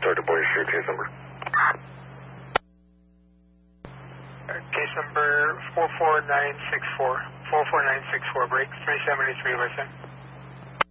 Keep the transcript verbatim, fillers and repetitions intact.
Sergeant Boyer, share case number. Uh, case number four four nine six four. four four nine six four, break three seventy-three, listen.